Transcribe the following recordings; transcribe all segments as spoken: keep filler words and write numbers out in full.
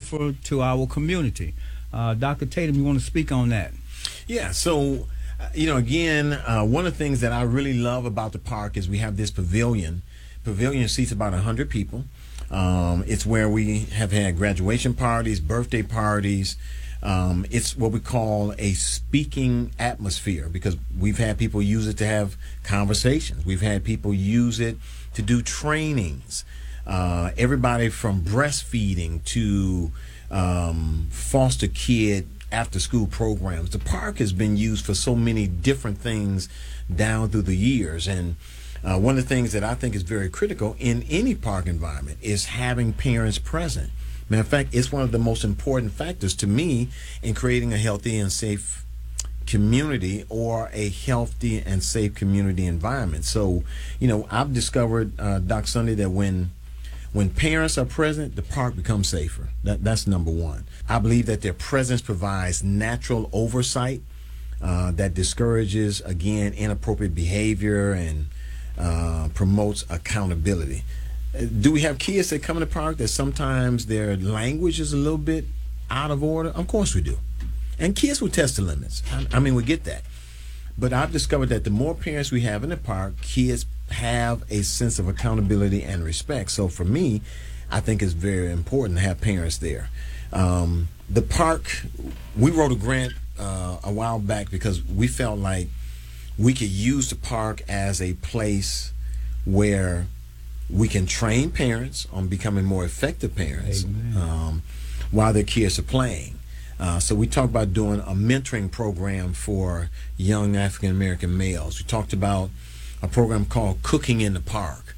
safer to our community. Uh, Doctor Tatum, you want to speak on that? Yeah, so, uh, you know, again, uh, one of the things that I really love about the park is we have this pavilion. Pavilion seats about one hundred people. Um, it's where we have had graduation parties, birthday parties. Um, it's what we call a speaking atmosphere because we've had people use it to have conversations. We've had people use it to do trainings. Uh, everybody from breastfeeding to um, foster kid after school programs. The park has been used for so many different things down through the years. And uh, one of the things that I think is very critical in any park environment is having parents present. Matter of fact, it's one of the most important factors to me in creating a healthy and safe community or a healthy and safe community environment. So, you know, I've discovered, uh, Doc Sunday, that when when parents are present, the park becomes safer. That, that's number one. I believe that their presence provides natural oversight uh, that discourages, again, inappropriate behavior and uh, promotes accountability. Do we have kids that come in the park that sometimes their language is a little bit out of order? Of course we do. And kids will test the limits. I, I mean, we get that. But I've discovered that the more parents we have in the park, kids have a sense of accountability and respect. So for me, I think it's very important to have parents there. Um, the park, we wrote a grant uh, a while back because we felt like we could use the park as a place where we can train parents on becoming more effective parents um, while their kids are playing. Uh, so we talked about doing a mentoring program for young African American males. We talked about a program called Cooking in the Park.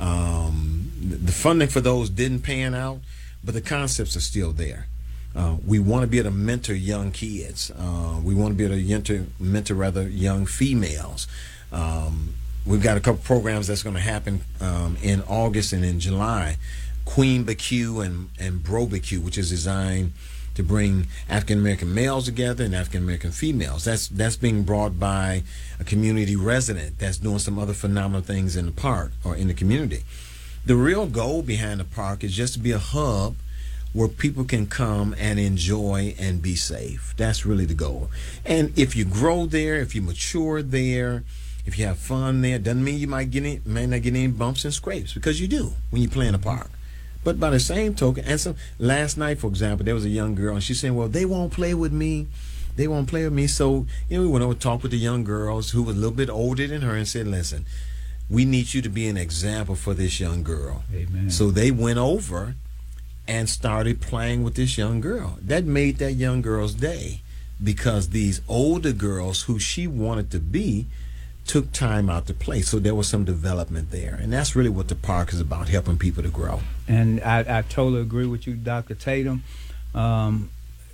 Um, the funding for those didn't pan out, but the concepts are still there. Uh, we want to be able to mentor young kids. Uh, we want to be able to mentor, mentor rather young females. Um, We've got a couple programs that's going to happen um, in August and in July. Queen B Q and, and Bro B Q, which is designed to bring African American males together and African American females. That's that's being brought by a community resident that's doing some other phenomenal things in the park or in the community. The real goal behind the park is just to be a hub where people can come and enjoy and be safe. That's really the goal. And if you grow there, if you mature there, if you have fun there, doesn't mean you might get any, may not get any bumps and scrapes, because you do when you play in the park. But by the same token, and so last night, for example, there was a young girl, and she's saying, well, they won't play with me. They won't play with me. So, you know, we went over to talk with the young girls who were a little bit older than her and said, listen, we need you to be an example for this young girl. Amen. So they went over and started playing with this young girl. That made that young girl's day, because these older girls who she wanted to be took time out to play. So there was some development there. And that's really what the park is about, helping people to grow. And I, I totally agree with you, Doctor Tatum. Um,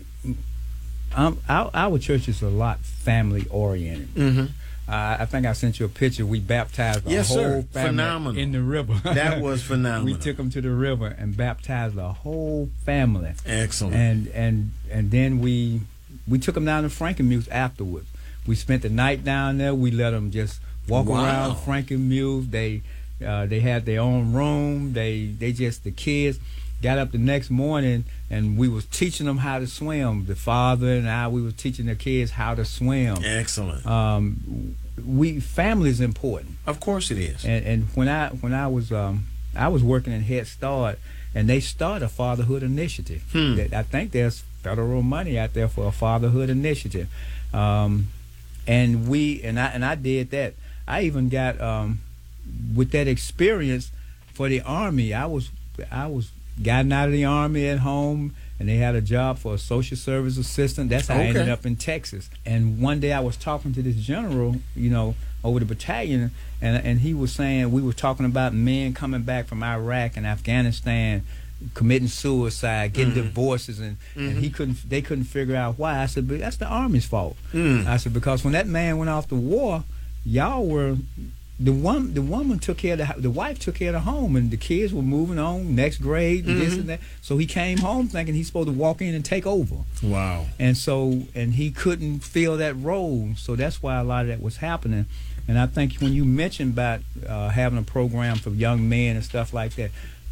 um, our, our church is a lot family-oriented. Mm-hmm. Uh, I think I sent you a picture. We baptized the yes, whole sir. family Phenomenal. in the river. That was phenomenal. We took them to the river and baptized the whole family. Excellent. And and and then we we took them down to Frankenmuth afterwards. We spent the night down there. We let them just walk Wow. around Frankenmuth. They uh, they had their own room. They they just the kids got up the next morning, and we was teaching them how to swim. The father and I, we was teaching the kids how to swim. Excellent. Um, we family is important. Of course it is. And, and when I when I was um, I was working in Head Start, and they started a fatherhood initiative. Hmm. That I think there's federal money out there for a fatherhood initiative. Um, and we and I and I did that. I even got um, with that experience for the Army. I was I was gotten out of the Army at home, and they had a job for a social service assistant. That's how Okay. I ended up in Texas. And one day I was talking to this general, you know, over the battalion, and and he was saying, we were talking about men coming back from Iraq and Afghanistan, committing suicide, getting Mm-hmm. divorces, and, Mm-hmm. and he couldn't they couldn't figure out why. I said, but that's the Army's fault. Mm. I said, because when that man went off to war, y'all were the one the woman took care of the the wife took care of the home, and the kids were moving on next grade, Mm-hmm. this and that. So he came home thinking he's supposed to walk in and take over. Wow. And so and he couldn't fill that role. So that's why a lot of that was happening. And I think when you mentioned about uh, having a program for young men and stuff like that,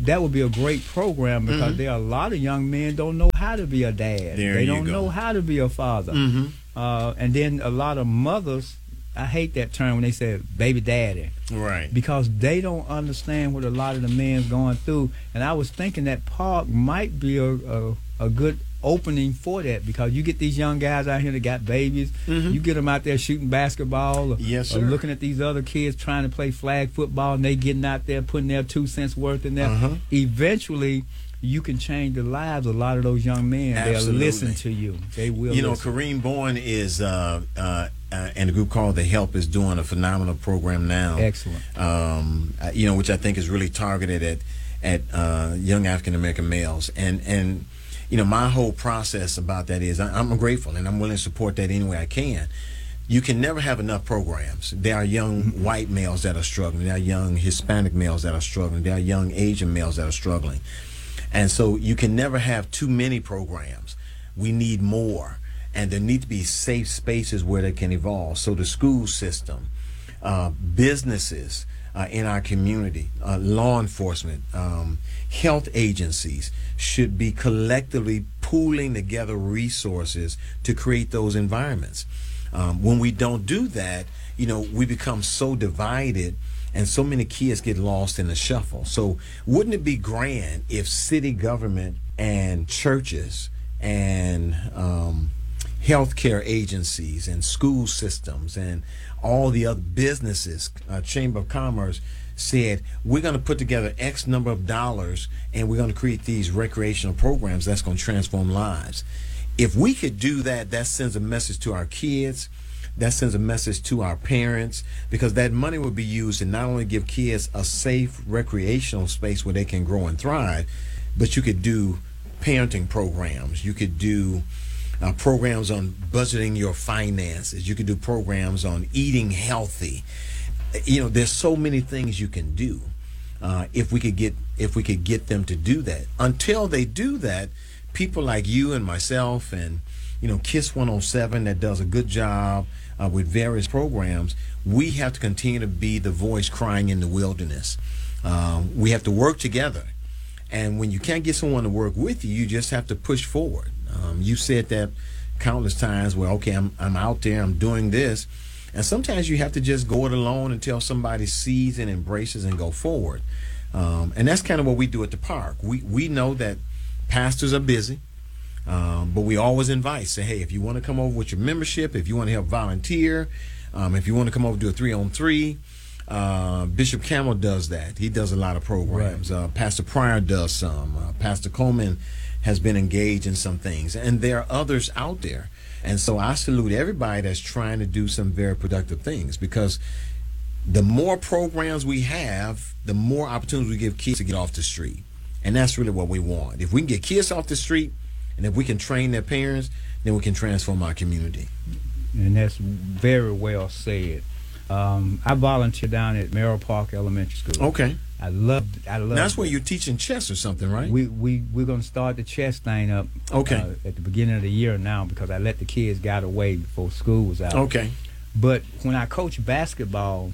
that would be a great program because mm-hmm. there are a lot of young men don't know how to be a dad. There they you don't go. know how to be a father. Mm-hmm. Uh, and then a lot of mothers, I hate that term when they say baby daddy. Right. Because they don't understand what a lot of the men's going through. And I was thinking that park might be a, a, a good opening for that, because you get these young guys out here that got babies. Mm-hmm. You get them out there shooting basketball or, yes, sir. or looking at these other kids trying to play flag football, and they getting out there putting their two cents worth in there. Uh-huh. Eventually, you can change the lives of a lot of those young men. Absolutely. They'll listen to you. They will. You know, listen. Kareem Bourne is, uh, uh, uh, and a group called The Help is doing a phenomenal program now. Excellent. Um, you know, which I think is really targeted at at uh, young African American males. And and you know, my whole process about that is I, I'm grateful and I'm willing to support that any way I can. You can never have enough programs. There are young mm-hmm. white males that are struggling. There are young Hispanic males that are struggling. There are young Asian males that are struggling. And so you can never have too many programs. We need more. And there need to be safe spaces where they can evolve. So the school system, uh, businesses uh, in our community, uh, law enforcement, um, health agencies should be collectively pooling together resources to create those environments. Um, when we don't do that, you know, we become so divided and so many kids get lost in the shuffle. So wouldn't it be grand if city government and churches and um, healthcare agencies and school systems and all the other businesses, uh, Chamber of Commerce, said, we're going to put together X number of dollars and we're going to create these recreational programs that's going to transform lives. If we could do that, that sends a message to our kids. That sends a message to our parents, because that money will be used to not only give kids a safe recreational space where they can grow and thrive, but you could do parenting programs. You could do uh, programs on budgeting your finances. You could do programs on eating healthy. You know, there's so many things you can do uh, if we could get if we could get them to do that. Until they do that, people like you and myself and you know, KISS one oh seven that does a good job uh, with various programs, we have to continue to be the voice crying in the wilderness. Um, we have to work together. And when you can't get someone to work with you, you just have to push forward. Um, you said that countless times where, okay, I'm, I'm out there, I'm doing this. And sometimes you have to just go it alone until somebody sees and embraces and go forward. Um, and that's kind of what we do at the park. We, we know that pastors are busy. Um, but we always invite, say, hey, if you want to come over with your membership, if you want to help volunteer, um, if you want to come over do a three on three, uh, Bishop Campbell does that. He does a lot of programs. Right. Uh, Pastor Pryor does some. Uh, Pastor Coleman has been engaged in some things. And there are others out there. And so I salute everybody that's trying to do some very productive things, because the more programs we have, the more opportunities we give kids to get off the street. And that's really what we want. If we can get kids off the street, and if we can train their parents, then we can transform our community. And that's very well said. Um, I volunteer down at Merrill Park Elementary School. Okay. I love. I love. That's where you're teaching chess or something, right? We we we're gonna start the chess thing up. Okay. Uh, at the beginning of the year now, because I let the kids get away before school was out. Okay. But when I coach basketball,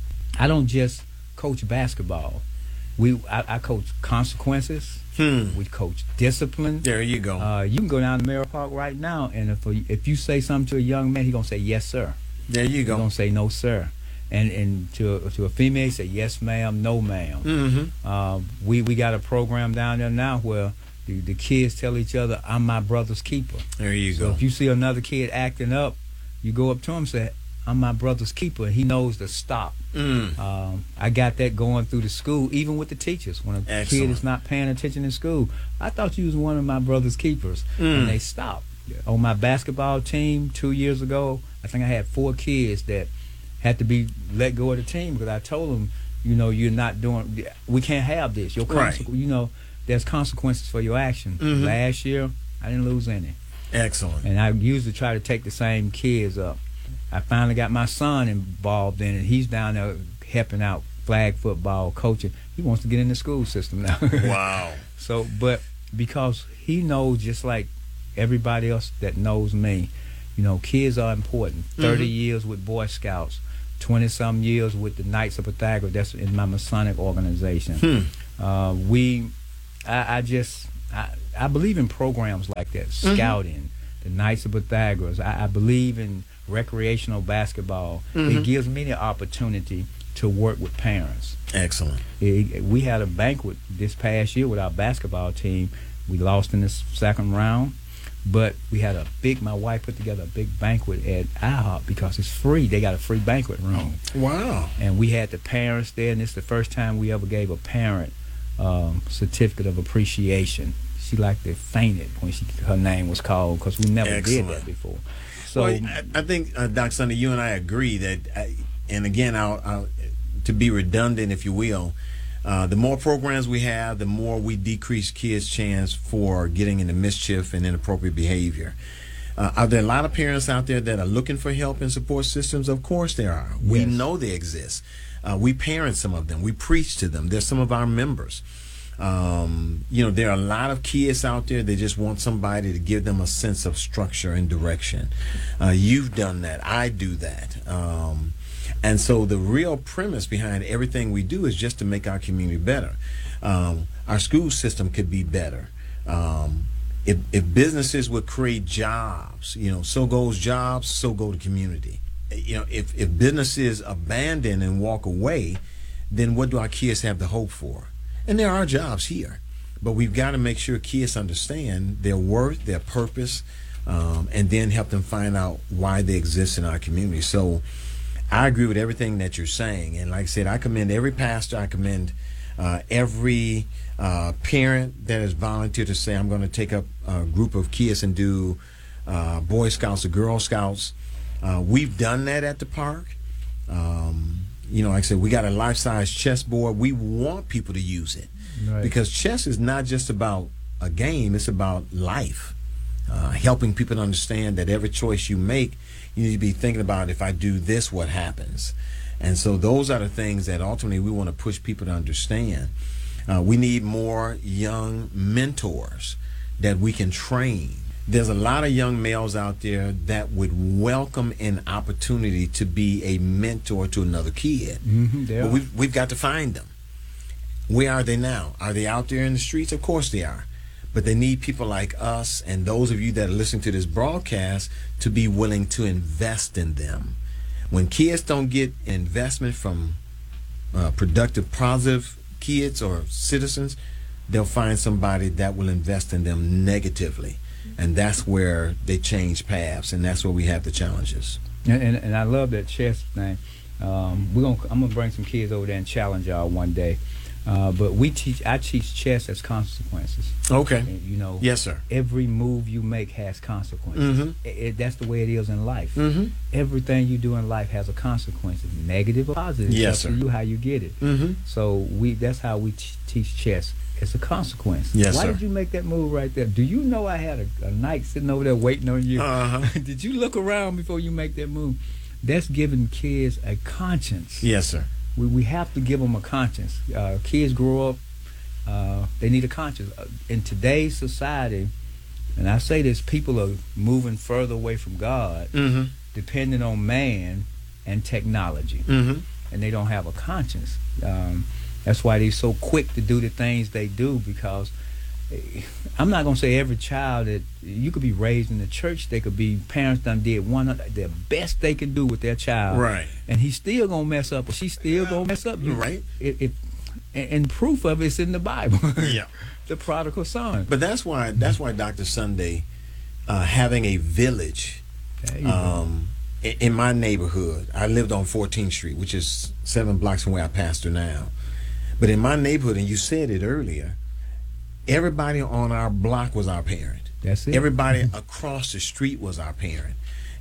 I don't just coach basketball. We I, I coach consequences. Hmm. We coach discipline. There you go. Uh, you can go down to Merrill Park right now, and if if you say something to a young man, he's gonna say yes, sir. There you go. He's gonna say no, sir. And and to a, to a female, he say yes, ma'am, no, ma'am. Mm-hmm. Uh, we we got a program down there now where the, the kids tell each other, "I'm my brother's keeper." There you so go. If you see another kid acting up, you go up to him and say, "I'm my brother's keeper." He knows to stop. Mm. Um, I got that going through the school, even with the teachers. When a Excellent. kid is not paying attention in school, I thought you was one of my brother's keepers, mm. and they stop. On my basketball team two years ago, I think I had four kids that had to be let go of the team because I told them, you know, you're not doing. We can't have this. Your consequ- right. You know, there's consequences for your action. Mm-hmm. Last year, I didn't lose any. Excellent. And I usually try to take the same kids up. I finally got my son involved in it. He's down there helping out flag football, coaching. He wants to get in the school system now. Wow. So, but because he knows, just like everybody else that knows me, you know, kids are important. thirty mm-hmm. years with Boy Scouts, twenty-some years with the Knights of Pythagoras. That's in my Masonic organization. Hmm. Uh, we, I, I just, I, I believe in programs like that, Mm-hmm. scouting, the Knights of Pythagoras. I, I believe in recreational basketball. Mm-hmm. It gives me the opportunity to work with parents. Excellent. It, we had a banquet this past year with our basketball team. We lost in the second round, but we had a big, my wife put together a big banquet at IHOP because it's free. They got a free banquet room. Wow. And we had the parents there, and it's the first time we ever gave a parent um, certificate of appreciation. She like to fainted when she, her name was called because we never Excellent. did that before. So Well, I, I think, uh, Doctor Sunday, you and I agree that, uh, and again, I'll, I'll, to be redundant, if you will, uh, the more programs we have, the more we decrease kids' chance for getting into mischief and inappropriate behavior. Uh, are there a lot of parents out there that are looking for help and support systems? Of course there are. We Yes. know they exist. Uh, we parent some of them. We preach to them. They're some of our members. Um, you know, there are a lot of kids out there that just want somebody to give them a sense of structure and direction. Uh, you've done that. I do that. Um, and so the real premise behind everything we do is just to make our community better. Um, our school system could be better. Um, if, if businesses would create jobs, you know, so goes jobs, so go the community. You know, if, if businesses abandon and walk away, then what do our kids have to hope for? And there are jobs here, but we've got to make sure kids understand their worth, their purpose, um, and then help them find out why they exist in our community. So I agree with everything that you're saying. And like I said, I commend every pastor. I commend uh, every uh, parent that has volunteered to say, I'm going to take up a group of kids and do uh, Boy Scouts or Girl Scouts. Uh, we've done that at the park. Um, You know, like I said, we got a life-size chessboard. We want people to use it Right. because chess is not just about a game. It's about life, uh, helping people to understand that every choice you make, you need to be thinking about, if I do this, what happens? And so those are the things that ultimately we want to push people to understand. Uh, we need more young mentors that we can train. There's a lot of young males out there that would welcome an opportunity to be a mentor to another kid. Mhm, they But are. we've, we've got to find them. Where are they now? Are they out there in the streets? Of course they are. But they need people like us and those of you that are listening to this broadcast to be willing to invest in them. When kids don't get investment from uh, productive, positive kids or citizens, they'll find somebody that will invest in them negatively. And that's where they change paths, and that's where we have the challenges. And, and, and I love that chess thing. Um, we're gonna, I'm gonna bring some kids over there and challenge y'all one day. Uh, but we teach, I teach chess as consequences. Okay. And, you know, Yes, sir. every move you make has consequences. Mhm. It, it, that's the way it is in life. Mm-hmm. Everything you do in life has a consequence, negative or positive. Yes, It's up sir. to you how you get it. Mm-hmm. So we that's how we t- teach chess. It's a consequence. Yes, Why sir. did you make that move right there? Do you know I had a, a knight sitting over there waiting on you? Uh-huh. Did you look around before you make that move? That's giving kids a conscience. Yes, sir. We, we have to give them a conscience. Uh, kids grow up, uh, they need a conscience. Uh, in today's society, and I say this, people are moving further away from God, Mm-hmm. depending on man and technology, Mm-hmm. and they don't have a conscience. Um, that's why they're so quick to do the things they do, because eh, I'm not going to say every child that you could be raised in the church, they could be, parents done did one of the best they can do with their child. Right. And he's still going to mess up, or she's still going to mess up. You- Right. It, it, and, and proof of it's in the Bible. Yeah. The prodigal son. But that's why that's why Doctor Sunday, uh, having a village There you go. um, i- in my neighborhood. I lived on fourteenth Street, which is seven blocks from where I pastor now. But in my neighborhood, and you said it earlier, everybody on our block was our parent. That's it. Everybody across the street was our parent.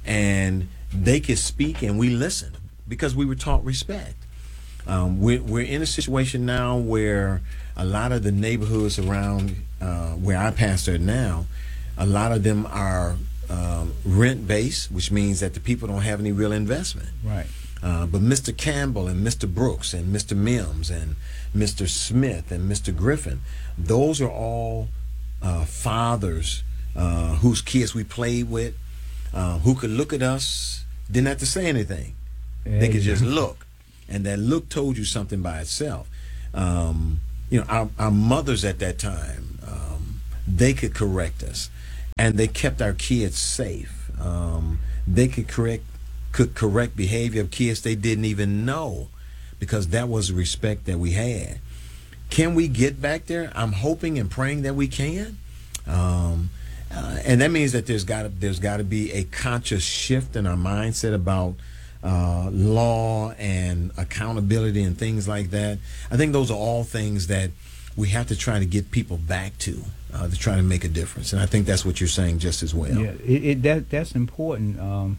And they could speak and we listened because we were taught respect. Um, we're, we're in a situation now where a lot of the neighborhoods around uh, where I pastor now, a lot of them are um, rent-based, which means that the people don't have any real investment. Right. Uh, but Mister Campbell and Mister Brooks and Mister Mims and Mister Smith and Mister Griffin, those are all uh, fathers uh, whose kids we played with, uh, who could look at us, didn't have to say anything. There They could you just go. look, and that look told you something by itself. Um, you know, our, our mothers at that time, um, they could correct us, and they kept our kids safe. Um, they could correct could correct behavior of kids they didn't even know, because that was the respect that we had. Can we get back there? I'm hoping and praying that we can. Um, uh, and that means that there's got to there's got to be a conscious shift in our mindset about uh, law and accountability and things like that. I think those are all things that we have to try to get people back to uh, to try to make a difference. And I think that's what you're saying just as well. Yeah, it, it that that's important. Um,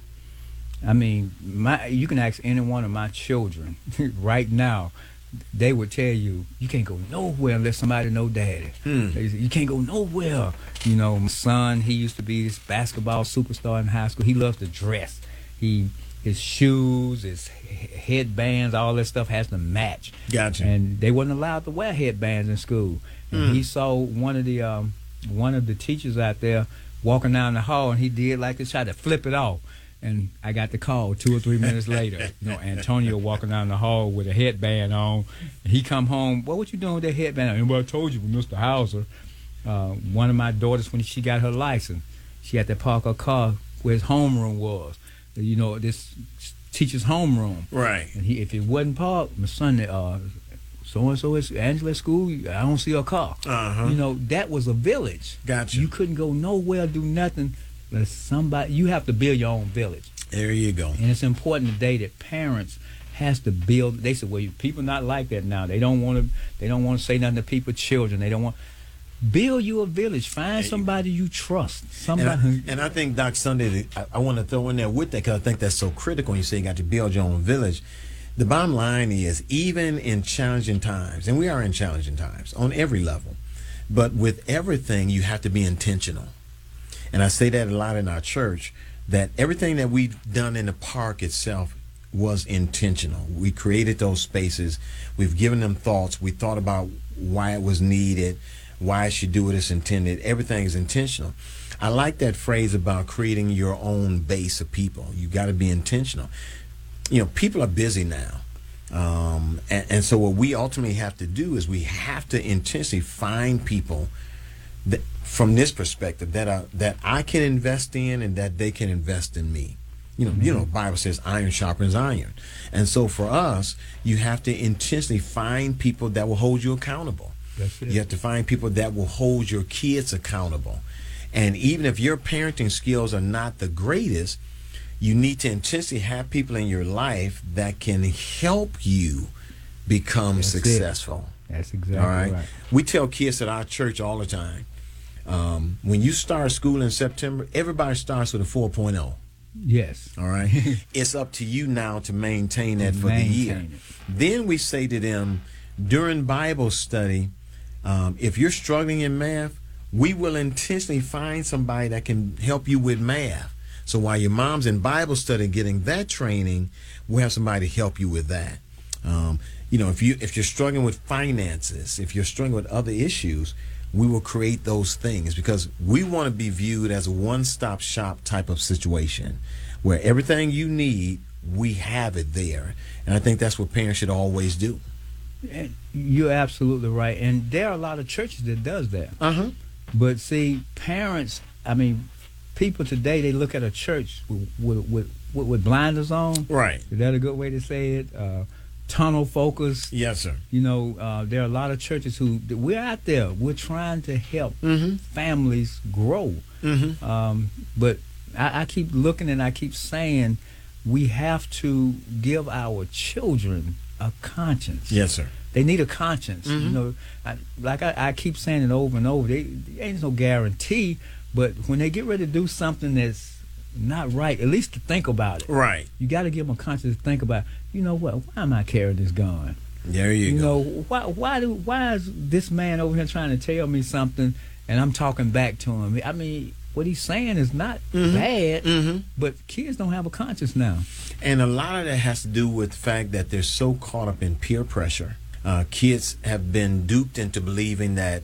I mean, my you can ask any one of my children right now. They would tell you, you can't go nowhere unless somebody know daddy. Hmm. They say, you can't go nowhere. You know, my son, he used to be this basketball superstar in high school. He loves to dress. He his shoes, his headbands, all that stuff has to match. Gotcha. And they wasn't allowed to wear headbands in school. And Hmm. he saw one of the um, one of the teachers out there walking down the hall, and he did like to try to flip it off. And I got the call two or three minutes later. You know, Antonio walking down the hall with a headband on. And he come home. What what you doing with that headband on? And well, I told you, Mister Hauser. Uh, one of my daughters, when she got her license, she had to park her car where his homeroom was. You know, this teacher's homeroom. Right. And he, if it wasn't parked, my son, uh, so and so is Angela at school. I don't see her car. Uh-huh. You know, that was a village. Gotcha. You couldn't go nowhere, do nothing. But somebody, you have to build your own village. There you go. And it's important today that parents has to build. They say, well, you, people not like that now. They don't want to. They don't want to say nothing to people's children. They don't want. Build you a village. Find somebody you trust. Somebody. And I, and I think, Doc Sunday, I, I want to throw in there with that, because I think that's so critical when you say you got to build your own village. The bottom line is, even in challenging times, and we are in challenging times on every level, but with everything, you have to be intentional. And I say that a lot in our church, that everything that we've done in the park itself was intentional. We created those spaces. We've given them thoughts. We thought about why it was needed, why it should do what it's intended. Everything is intentional. I like that phrase about creating your own base of people. You got to be intentional. You know, people are busy now. Um, and, and so what we ultimately have to do is we have to intentionally find people that, from this perspective, that are, that I can invest in and that they can invest in me. You know, mm-hmm. you know, the Bible says iron sharpens iron. And so for us, you have to intentionally find people that will hold you accountable. That's it. You have to find people that will hold your kids accountable. And even if your parenting skills are not the greatest, you need to intentionally have people in your life that can help you become That's successful. It. That's exactly all right? right. We tell kids at our church all the time, um, when you start school in September, everybody starts with a four point oh. Yes. All right. It's up to you now to maintain that for Maintain the year. it. Then we say to them, during Bible study, um, if you're struggling in math, we will intentionally find somebody that can help you with math. So while your mom's in Bible study getting that training, we'll have somebody to help you with that. Um, you know, if you if you're struggling with finances, if you're struggling with other issues, we will create those things, because we want to be viewed as a one-stop shop type of situation where everything you need, we have it there. And I think that's what parents should always do. And you're absolutely right. And there are a lot of churches that does that. Uh-huh. But see, parents, I mean, people today, they look at a church with, with, with, with blinders on. Right. Is that a good way to say it? Uh, tunnel focus. Yes, sir. You know, uh, there are a lot of churches who, we're out there, we're trying to help Mm-hmm. families grow. Mm-hmm. Um, but I, I keep looking and I keep saying we have to give our children a conscience. Yes, sir. They need a conscience. Mm-hmm. You know, I, like I, I keep saying it over and over. They, there ain't no guarantee, but when they get ready to do something that's not right, at least to think about it. Right. You got to give them a conscience to think about, you know what, why am I carrying this gun? There you, You go. know, why why do why is this man over here trying to tell me something and I'm talking back to him? I mean, what he's saying is not Mhm. bad, Mm-hmm. but kids don't have a conscience now. And a lot of that has to do with the fact that they're so caught up in peer pressure. Uh, kids have been duped into believing that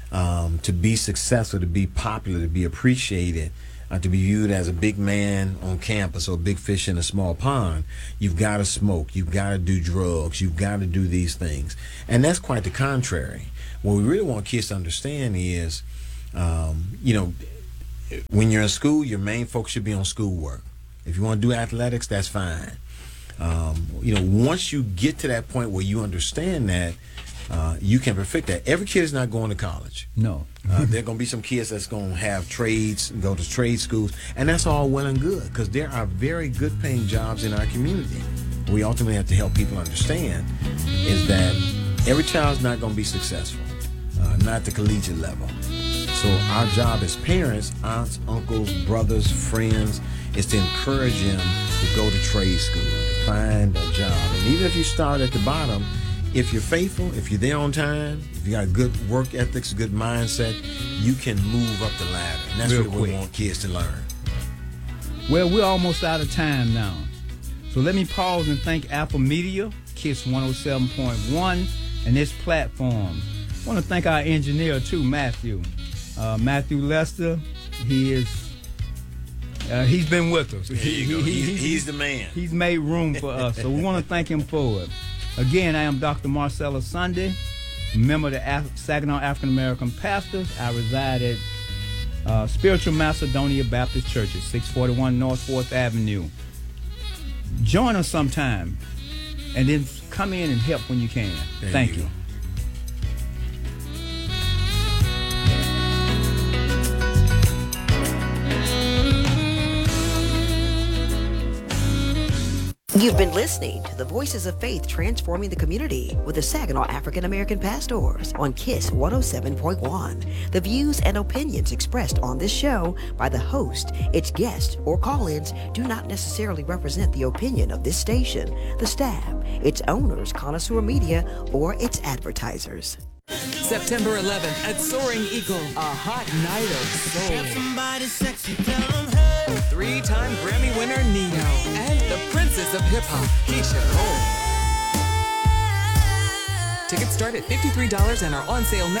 um, to be successful, to be popular, to be appreciated, uh, to be viewed as a big man on campus or a big fish in a small pond, you've got to smoke, you've got to do drugs, you've got to do these things. And that's quite the contrary. what we really want kids to understand is, um, you know, when you're in school, your main focus should be on schoolwork. If you want to do athletics, that's fine. Um, you know, once you get to that point where you understand that, uh, you can perfect that. Every kid is not going to college. No. uh, there are going to be some kids that's going to have trades, go to trade schools, and that's all well and good because there are very good paying jobs in our community. We ultimately have to help people understand is that every child's not going to be successful, uh, not at the collegiate level. So our job as parents, aunts, uncles, brothers, friends, is to encourage them to go to trade school, to find a job. And even if you start at the bottom, if you're faithful, if you're there on time, if you got good work ethics, good mindset, you can move up the ladder. And that's Real what we quick. want kids to learn. Well, we're almost out of time now. So let me pause and thank Apple Media, KISS one oh seven point one, and this platform. I want to thank our engineer, too, Matthew. Uh, Matthew Lester, he is, uh, he's been with us. There you go. He's, he's the man. He's made room for us, so we want to thank him for it. Again, I am Doctor Marcella Sunday, member of the Af- Saginaw African American Pastors. I reside at uh, Spiritual Macedonia Baptist Church at six forty-one North fourth Avenue. Join us sometime, and then come in and help when you can. There Thank you you. go. You've been listening to the Voices of Faith Transforming the Community with the Saginaw African American Pastors on KISS one oh seven point one. The views and opinions expressed on this show by the host, its guests, or call-ins do not necessarily represent the opinion of this station, the staff, its owners, Connoisseur Media, or its advertisers. September eleventh at Soaring Eagle, a hot night of soul. Somebody sexy, tell them hey. Three-time Grammy winner Neo and the Princess of Hip Hop, Keisha Cole. Tickets start at fifty-three dollars and are on sale now.